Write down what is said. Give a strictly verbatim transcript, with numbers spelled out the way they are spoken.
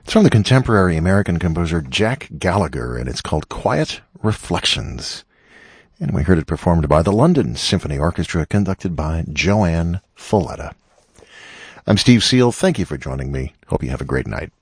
It's from the contemporary American composer Jack Gallagher, and it's called Quiet Reflections. And we heard it performed by the London Symphony Orchestra, conducted by Joanne Folletta. I'm Steve Seal. Thank you for joining me. Hope you have a great night.